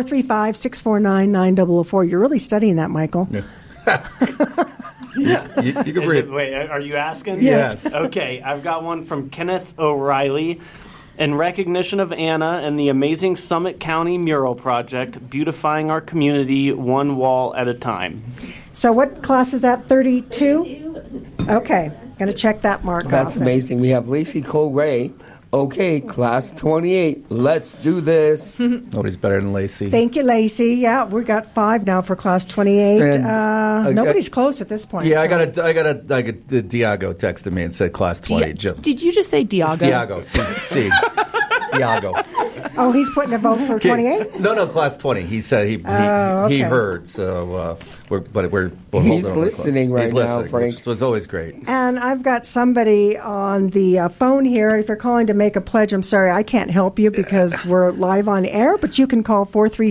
435-649-9004. You're really studying that, Michael. Yeah. You can read. Wait, are you asking? Yes. Okay, I've got one from Kenneth O'Reilly. In recognition of Anna and the amazing Summit County Mural Project, beautifying our community one wall at a time. So what class is that, 32? Okay, going to check that mark off. That's amazing. We have Lacey Cole-Ray. Okay, Class 28, let's do this. Nobody's better than Lacey. Thank you, Lacey. Yeah, we got 5 now for Class 28. Nobody's close at this point. Yeah, so. I got a Diago texted me and said Class 20. Did you just say Diago? Diago, C. Iago. Oh, he's putting a vote for 28? No, class 20. He said he heard. So we're he's listening right now, Frank. So it's always great. And I've got somebody on the phone here. If you're calling to make a pledge, I'm sorry, I can't help you because we're live on air, but you can call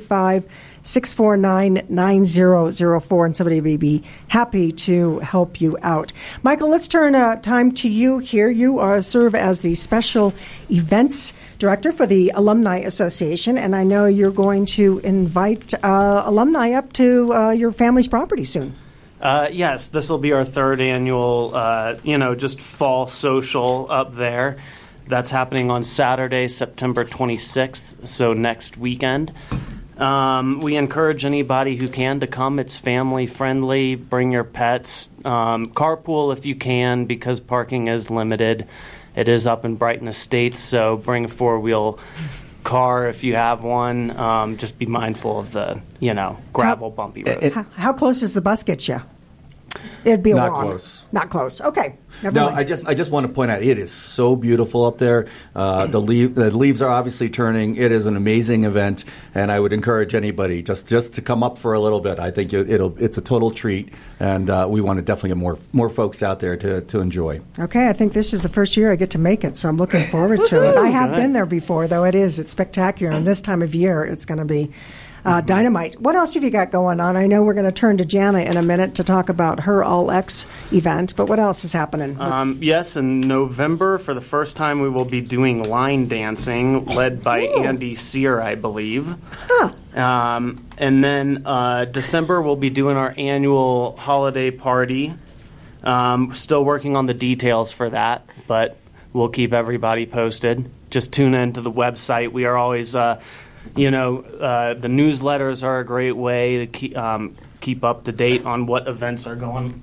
435-649-9004, and somebody may be happy to help you out. Michael, let's turn time to you here. You serve as the Special Events Director for the Alumni Association, and I know you're going to invite alumni up to your family's property soon. Yes, this will be our third annual, just fall social up there. That's happening on Saturday, September 26th, so next weekend. We encourage anybody who can to come. It's family friendly. Bring your pets. Carpool if you can, because parking is limited. It is up in Brighton Estates, so bring a four-wheel car if you have one. Just be mindful of the, gravel, bumpy roads. How close does the bus get you? It'd be Not long. close. Not close. Okay. Never No, mind. I just want to point out it is so beautiful up there. The leaves are obviously turning. It is an amazing event, and I would encourage anybody just to come up for a little bit. I think it's a total treat, and we want to definitely get more folks out there to enjoy. Okay, I think this is the first year I get to make it, so I'm looking forward to it. I have been there before, though. It's spectacular, and this time of year it's going to be dynamite. What else have you got going on? I know we're going to turn to Jana in a minute to talk about her All X event, but what else is happening? Yes, in November, for the first time, we will be doing line dancing, led by Andy Sear, I believe. Huh. And then December, we'll be doing our annual holiday party. Still working on the details for that, but we'll keep everybody posted. Just tune in to the website. We are always... the newsletters are a great way to keep up to date on what events are going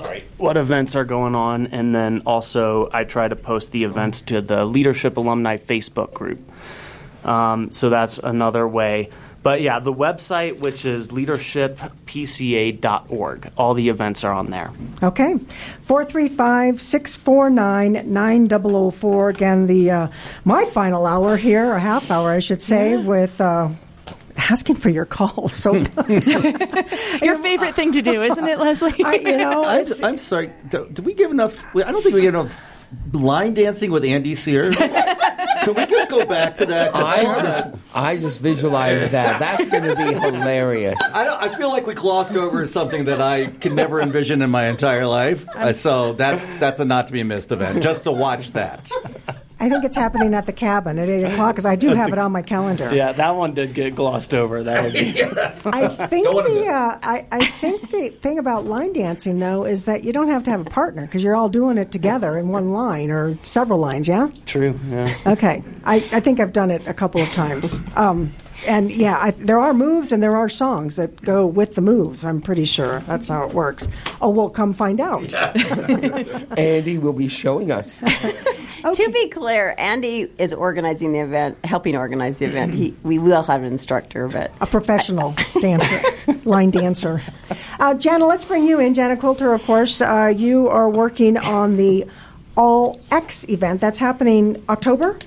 on, and then also I try to post the events to the Leadership Alumni Facebook group. So that's another way. But yeah, the website, which is leadershippca.org. All the events are on there. Okay. 435-649-9004. Again, my final hour here, or half hour, I should say, with asking for your calls. So your favorite thing to do, isn't it, Leslie? I'm sorry. Do we give enough? I don't think we give enough line dancing with Andy Sear. Can we just go back to that? I just visualized that. That's going to be hilarious. I feel like we glossed over something that I could never envision in my entire life. So that's a not to be missed event. Just to watch that. I think it's happening at the cabin at 8 o'clock because I do have it on my calendar. Yeah, that one did get glossed over. That would be. I think the thing about line dancing, though, is that you don't have to have a partner because you're all doing it together in one line or several lines, yeah? True, yeah. Okay. I think I've done it a couple of times. And yeah, there are moves and there are songs that go with the moves. I'm pretty sure that's how it works. Oh, we'll come find out. Andy will be showing us. To be clear, Andy is organizing the event, helping organize the event. We will have an instructor, but a professional dancer, line dancer. Jana, let's bring you in. Jana Coulter, of course. You are working on the All X event. That's happening October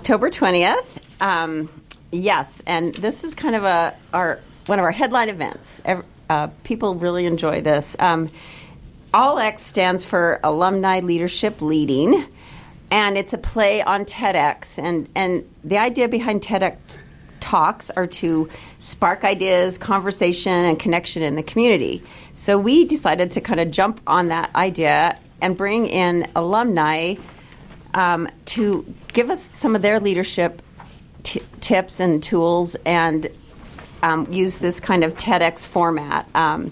20th. Yes, and this is kind of one of our headline events. People really enjoy this. All X stands for Alumni Leadership Leading, and it's a play on TEDx. And the idea behind TEDx talks are to spark ideas, conversation, and connection in the community. So we decided to kind of jump on that idea and bring in alumni to give us some of their leadership tips and tools, and use this kind of TEDx format.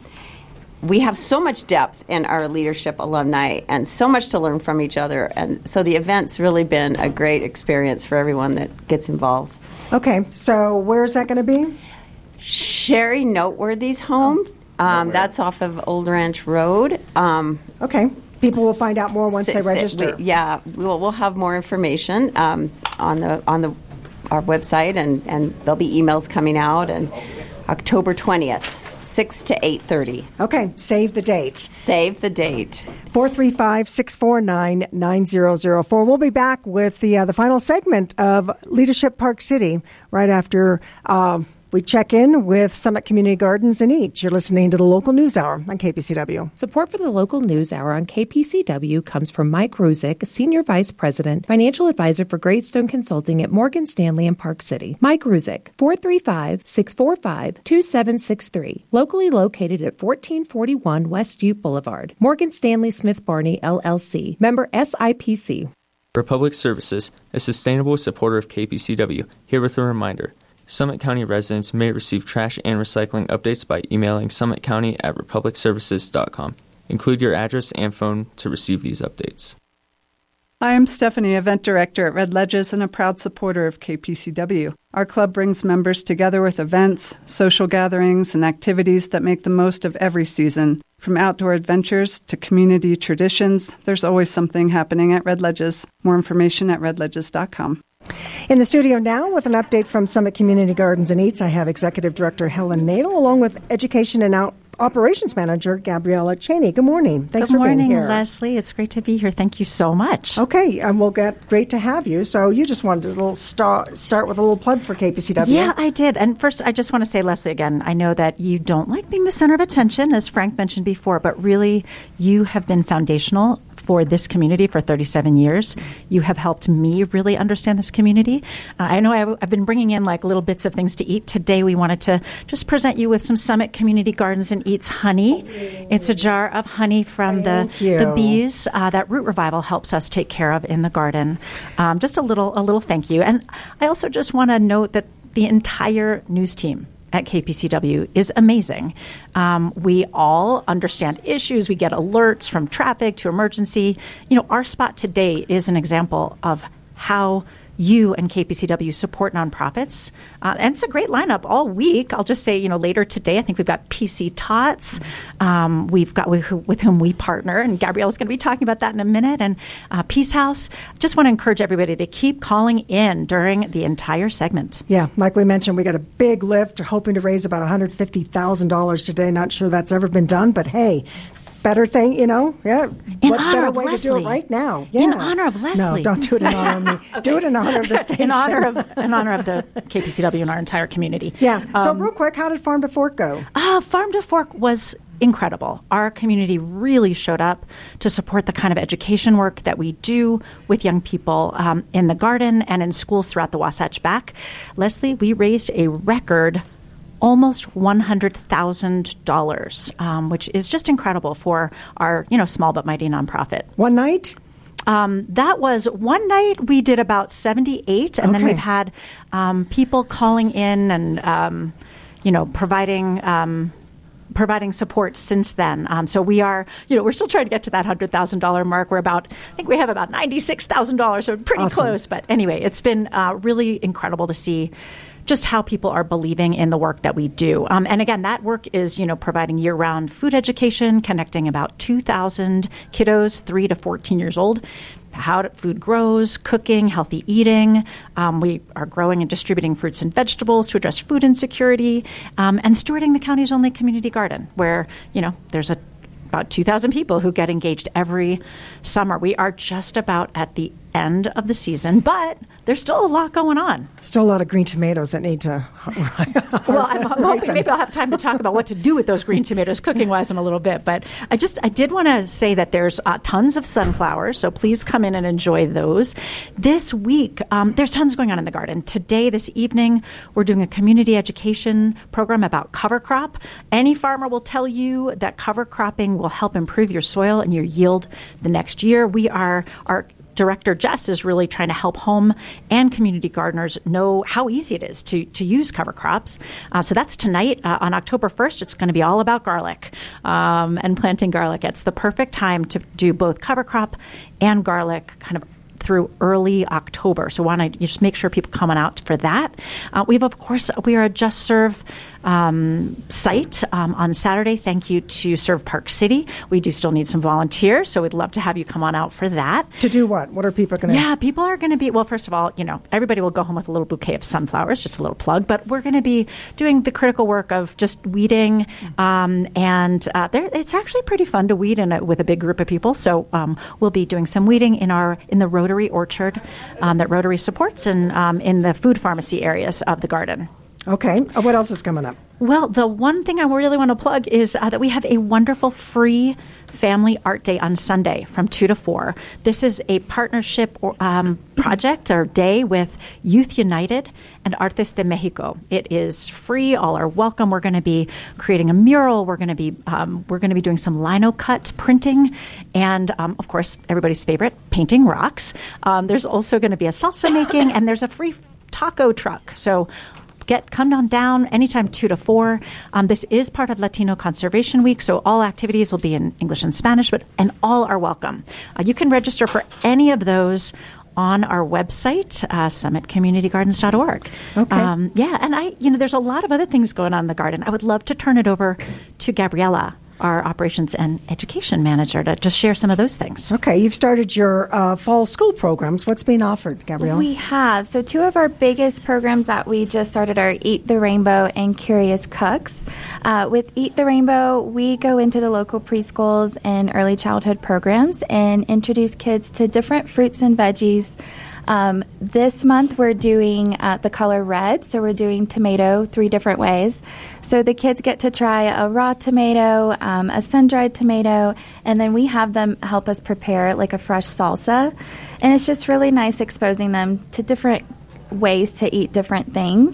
We have so much depth in our leadership alumni and so much to learn from each other, and so the event's really been a great experience for everyone that gets involved. Okay, so where's that going to be? Sherry Noteworthy's home. That's off of Old Ranch Road. Okay. People will find out more once they register. We'll have more information on our website, and there'll be emails coming out. And October 20th. 6 to 8:30. Okay, save the date. Save the date. 435-649-9004. We'll be back with the final segment of Leadership Park City right after we check in with Summit Community Gardens and Eats. You're listening to the Local News Hour on KPCW. Support for the Local News Hour on KPCW comes from Mike Ruzick, Senior Vice President, Financial Advisor for Greystone Consulting at Morgan Stanley in Park City. Mike Ruzick, 435-645-2763. Locally located at 1441 West Ute Boulevard. Morgan Stanley Smith Barney, LLC. Member SIPC. Republic Services, a sustainable supporter of KPCW, here with a reminder. Summit County residents may receive trash and recycling updates by emailing summitcounty@republicservices.com. Include your address and phone to receive these updates. Hi, I'm Stephanie, Event Director at Red Ledges and a proud supporter of KPCW. Our club brings members together with events, social gatherings, and activities that make the most of every season. From outdoor adventures to community traditions, there's always something happening at Red Ledges. More information at redledges.com. In the studio now with an update from Summit Community Gardens and Eats, I have Executive Director Helen Nadel along with Education and Operations Manager Gabriella Cheney. Good morning. Thanks for being here. Good morning, Leslie. It's great to be here. Thank you so much. Okay, and great to have you. So you just wanted to start with a little plug for KPCW. Yeah, I did. And first, I just want to say, Leslie, again, I know that you don't like being the center of attention, as Frank mentioned before, but really you have been foundational for this community for 37 years. You have helped me really understand this community. I know I've been bringing in like little bits of things to eat. Today we wanted to just present you with some Summit Community Gardens and Eats honey. It's a jar of honey from the bees that Root Revival helps us take care of in the garden. Just a little thank you. And I also just want to note that the entire news team at KPCW is amazing. We all understand issues. We get alerts from traffic to emergency. You know, our spot today is an example of how you and KPCW support nonprofits. And it's a great lineup all week. I'll just say, later today, I think we've got PC Tots. We've got with whom we partner, and Gabriella's going to be talking about that in a minute, and Peace House. Just want to encourage everybody to keep calling in during the entire segment. Yeah, like we mentioned, we got a big lift, hoping to raise about $150,000 today. Not sure that's ever been done, but hey, better thing, yeah. In what honor better of way Leslie. to do it right now? Yeah. In honor of Leslie. No, don't do it in honor of me. Do it in honor of the station. in honor of the KPCW and our entire community. Yeah. So real quick, how did Farm to Fork go? Farm to Fork was incredible. Our community really showed up to support the kind of education work that we do with young people in the garden and in schools throughout the Wasatch Back. Leslie, we raised a record almost $100,000, which is just incredible for our, small but mighty nonprofit. One night? That was one night. We did about 78, and then we've had people calling in and, providing support since then. So we are, we're still trying to get to that $100,000 mark. I think we have about $96,000, so pretty close. But anyway, it's been really incredible to see just how people are believing in the work that we do. And again, that work is, providing year-round food education, connecting about 2,000 kiddos, 3 to 14 years old, how food grows, cooking, healthy eating. We are growing and distributing fruits and vegetables to address food insecurity, and stewarding the county's only community garden where, there's about 2,000 people who get engaged every summer. We are just about at the end of the season, but there's still a lot going on. Still a lot of green tomatoes that need to Well, I'm hoping maybe I'll have time to talk about what to do with those green tomatoes cooking-wise in a little bit. But I did want to say that there's tons of sunflowers, so please come in and enjoy those. This week, there's tons going on in the garden. Today, this evening, we're doing a community education program about cover crop. Any farmer will tell you that cover cropping will help improve your soil and your yield the next year. Our Director Jess is really trying to help home and community gardeners know how easy it is to use cover crops. So that's tonight on October 1st. It's going to be all about garlic and planting garlic. It's the perfect time to do both cover crop and garlic kind of through early October. So want to just make sure people come on out for that. We are a Just Serve site on Saturday. Thank you to Serve Park City. We do still need some volunteers, so we'd love to have you come on out for that. To do what? What are people going to? Yeah, people are going to be, well, first of all, everybody will go home with a little bouquet of sunflowers, just a little plug, but we're going to be doing the critical work of just weeding, it's actually pretty fun to weed with a big group of people, so we'll be doing some weeding in the Rotary Orchard that Rotary supports and in the food pharmacy areas of the garden. Okay. What else is coming up? Well, the one thing I really want to plug is that we have a wonderful free family art day on Sunday from 2 to 4. This is a partnership project or day with Youth United and Artes de Mexico. It is free. All are welcome. We're going to be creating a mural. We're going to be doing some lino cut printing, and of course, everybody's favorite, painting rocks. There's also going to be a salsa making, and there's a free taco truck. So come on down anytime 2 to 4. This is part of Latino Conservation Week, so all activities will be in English and Spanish, and all are welcome. You can register for any of those on our website, summitcommunitygardens.org. Okay. And there's a lot of other things going on in the garden. I would love to turn it over to Gabriella, our operations and education manager, to just share some of those things. Okay, you've started your fall school programs. What's being offered, Gabriella? We have. So 2 of our biggest programs that we just started are Eat the Rainbow and Curious Cooks. With Eat the Rainbow, we go into the local preschools and early childhood programs and introduce kids to different fruits and veggies. This month we're doing the color red, so we're doing tomato 3 different ways. So the kids get to try a raw tomato, a sun-dried tomato, and then we have them help us prepare like a fresh salsa. And it's just really nice exposing them to different ways to eat different things.